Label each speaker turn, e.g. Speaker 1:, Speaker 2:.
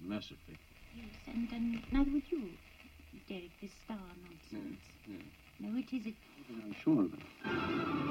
Speaker 1: Mercifully.
Speaker 2: Yes, and neither would you, Derek, this star nonsense.
Speaker 1: Yes.
Speaker 2: No, it isn't.
Speaker 1: I'm sure of it.